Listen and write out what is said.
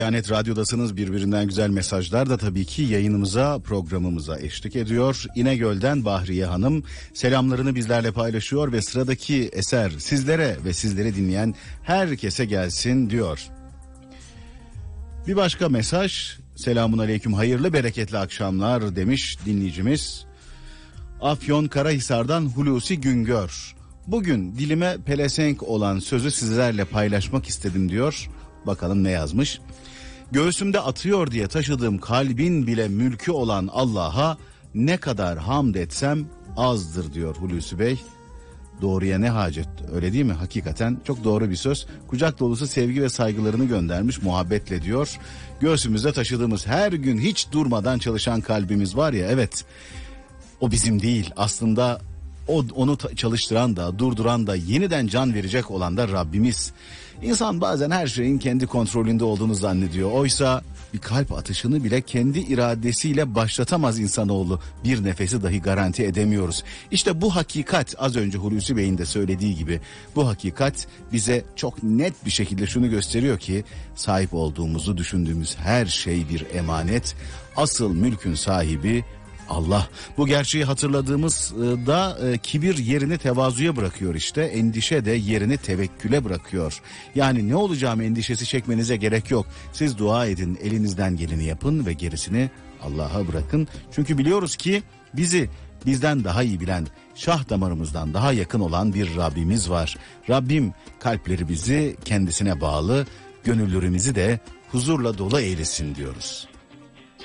Diyanet Radyo'dasınız. Birbirinden güzel mesajlar da tabii ki yayınımıza, programımıza eşlik ediyor. İnegöl'den Bahriye Hanım selamlarını bizlerle paylaşıyor ve sıradaki eser sizlere ve sizleri dinleyen herkese gelsin diyor. Bir başka mesaj, selamun aleyküm, hayırlı bereketli akşamlar demiş dinleyicimiz. Afyonkarahisar'dan Hulusi Güngör. Bugün dilime pelesenk olan sözü sizlerle paylaşmak istedim diyor. Bakalım ne yazmış. Göğsümde atıyor diye taşıdığım kalbin bile mülkü olan Allah'a ne kadar hamd etsem azdır diyor Hulusi Bey. Doğruya ne hacet, öyle değil mi? Hakikaten çok doğru bir söz. Kucak dolusu sevgi ve saygılarını göndermiş, muhabbetle diyor. Göğsümüzde taşıdığımız, her gün hiç durmadan çalışan kalbimiz var ya, evet, o bizim değil aslında. Onu çalıştıran da, durduran da, yeniden can verecek olan da Rabbimiz. İnsan bazen her şeyin kendi kontrolünde olduğunu zannediyor. Oysa bir kalp atışını bile kendi iradesiyle başlatamaz insanoğlu. Bir nefesi dahi garanti edemiyoruz. İşte bu hakikat, az önce Hulusi Bey'in de söylediği gibi, bu hakikat bize çok net bir şekilde şunu gösteriyor ki sahip olduğumuzu düşündüğümüz her şey bir emanet. Asıl mülkün sahibi Allah. Bu gerçeği hatırladığımızda kibir yerini tevazuya bırakıyor işte. Endişe de yerini tevekküle bırakıyor. Yani ne olacağım endişesi çekmenize gerek yok. Siz dua edin, elinizden geleni yapın ve gerisini Allah'a bırakın. Çünkü biliyoruz ki bizden daha iyi bilen, şah damarımızdan daha yakın olan bir Rabbimiz var. Rabbim kalpleri bizi kendisine bağlı, gönüllerimizi de huzurla dolu eylesin diyoruz.